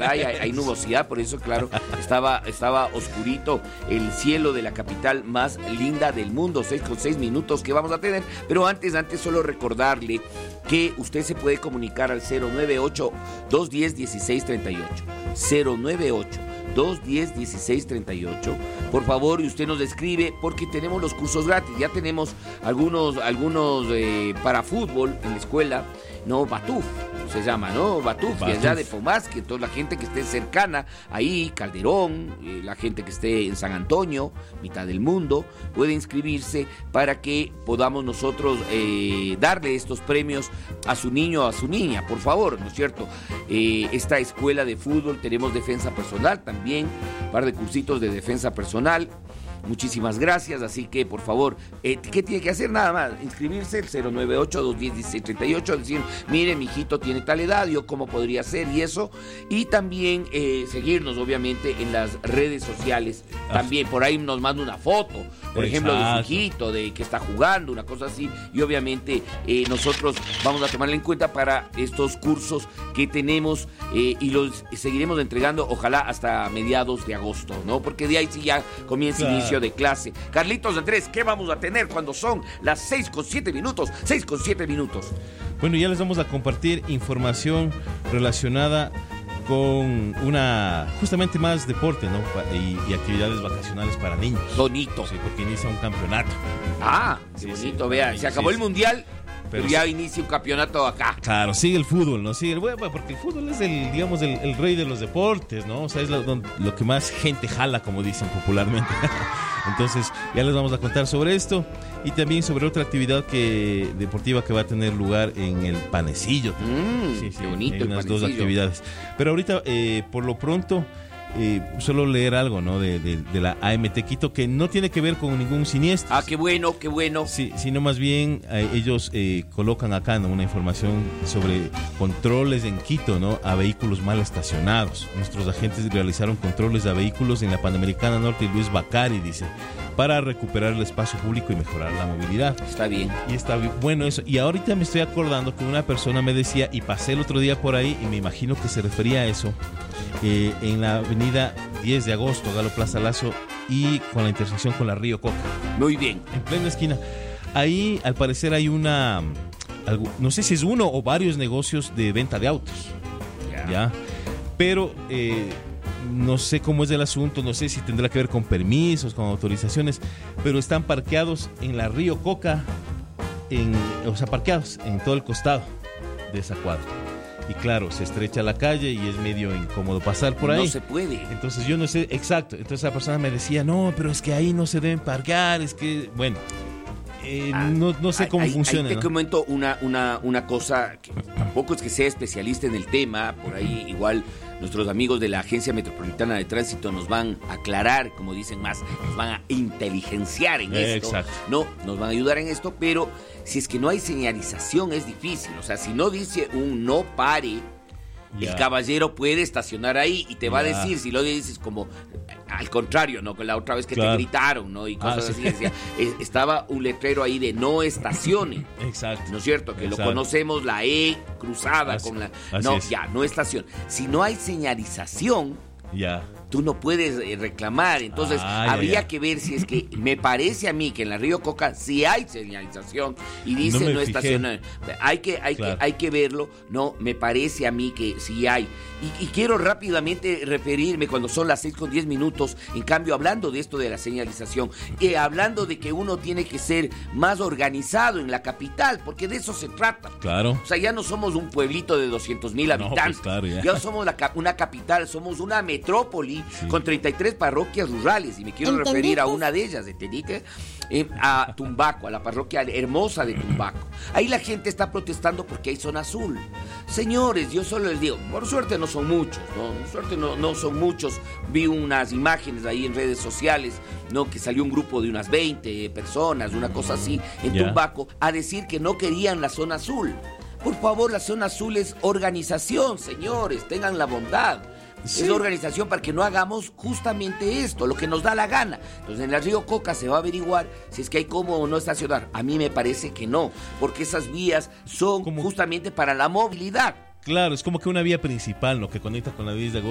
¿verdad? Hay nubosidad, por eso, claro, estaba oscurito el cielo de la capital más linda del mundo. 6:06 minutos que vamos a tener, pero antes solo recordarle que usted se puede comunicar al 098-210-1638. 098-210-1638. Por favor, y usted nos escribe porque tenemos los cursos gratis. Ya tenemos algunos para fútbol en la escuela, ¿no? Batuf se llama, ¿no? Batuf, y allá de Pomás, que toda la gente que esté cercana, ahí, Calderón, la gente que esté en San Antonio, mitad del mundo, puede inscribirse para que podamos nosotros darle estos premios a su niño o a su niña, por favor, ¿no es cierto? Esta escuela de fútbol, tenemos defensa personal también, un par de cursitos de defensa personal. Muchísimas gracias, así que por favor, ¿qué tiene que hacer? Nada más, inscribirse, el 098-210-1638, decir, mire, mi hijito tiene tal edad, yo cómo podría ser y eso, y también seguirnos obviamente en las redes sociales, también por ahí nos manda una foto, por ejemplo, de su hijito, de que está jugando, una cosa así, y obviamente nosotros vamos a tomarla en cuenta para estos cursos que tenemos y los seguiremos entregando, ojalá hasta mediados de agosto, ¿no? Porque de ahí sí ya comienza inicio de clase. Carlitos Andrés, ¿qué vamos a tener cuando son las 6:07 minutos? 6:07 minutos. Bueno, ya les vamos a compartir información relacionada con justamente más deporte, ¿no? Y actividades vacacionales para niños. Bonito. Sí, porque inicia un campeonato. Qué bonito, vea. Se acabó el mundial, pero ya inicia un campeonato acá. Claro, sigue el fútbol, ¿no? Bueno, porque el fútbol es el rey de los deportes, ¿no? O sea, es lo que más gente jala, como dicen popularmente. Entonces, ya les vamos a contar sobre esto y también sobre otra actividad deportiva que va a tener lugar en el Panecillo. Qué bonito. Hay unas dos actividades. Pero ahorita, por lo pronto, solo leer algo, ¿no? De la AMT Quito, que no tiene que ver con ningún siniestro. Qué bueno. Sí, sino más bien ellos colocan acá, ¿no? Una información sobre controles en Quito, ¿no? A vehículos mal estacionados. Nuestros agentes realizaron controles a vehículos en la Panamericana Norte y Luis Bacari, dice, para recuperar el espacio público y mejorar la movilidad. Está bien. Y está bueno eso. Y ahorita me estoy acordando que una persona me decía, y pasé el otro día por ahí, y me imagino que se refería a eso, en la avenida 10 de agosto, Galo Plaza Lazo, y con la intersección con la Río Coca. Muy bien. En plena esquina. Ahí, al parecer, hay no sé si es uno o varios negocios de venta de autos. ¿Ya? Pero no sé cómo es el asunto, no sé si tendrá que ver con permisos, con autorizaciones, pero están parqueados en la Río Coca, parqueados en todo el costado de esa cuadra. Y claro, se estrecha la calle y es medio incómodo pasar por ahí. No se puede. Entonces yo no sé, exacto. Entonces la persona me decía, no, pero es que ahí no se deben parquear, es que, bueno, no sé cómo funciona. Ahí te comento una cosa, que tampoco es que sea especialista en el tema, por ahí igual nuestros amigos de la Agencia Metropolitana de Tránsito nos van a aclarar, como dicen más, nos van a inteligenciar en esto. Exacto. No, nos van a ayudar en esto, pero si es que no hay señalización es difícil. O sea, si no dice un no pare, el caballero puede estacionar ahí y te va a decir, si lo dices como al contrario, ¿no? La otra vez que te gritaron, ¿no? Y cosas así, decía, estaba un letrero ahí de no estacione. Exacto. ¿No es cierto? Que lo conocemos, la E cruzada con la... No, ya, no estación. Si no hay señalización, tú no puedes reclamar. Entonces, habría que ver si es que me parece a mí que en la Río Coca sí hay señalización y dice no estacionar. Hay que verlo. No, me parece a mí que sí hay. Y quiero rápidamente referirme cuando son las 6:10 minutos, en cambio, hablando de esto de la señalización, hablando de que uno tiene que ser más organizado en la capital, porque de eso se trata. Claro. O sea, ya no somos un pueblito de 200,000 habitantes. Pues claro, ya somos una capital, somos una metrópoli con 33 parroquias rurales, y me quiero referir a una de ellas, de Tenique, a Tumbaco, a la parroquia hermosa de Tumbaco. Ahí la gente está protestando porque hay zona azul. Señores, yo solo les digo, por suerte no son muchos, ¿no? Por suerte no son muchos. Vi unas imágenes ahí en redes sociales, ¿no? Que salió un grupo de unas 20 personas, una cosa así, en Tumbaco, a decir que no querían la zona azul. Por favor, la zona azul es organización, señores, tengan la bondad. Sí. Es organización para que no hagamos justamente esto, lo que nos da la gana. Entonces en la Río Coca se va a averiguar si es que hay cómo o no estacionar. A mí me parece que no, porque esas vías son justamente para la movilidad. Claro, es como que una vía principal, ¿no? Que conecta con la 10 de agosto.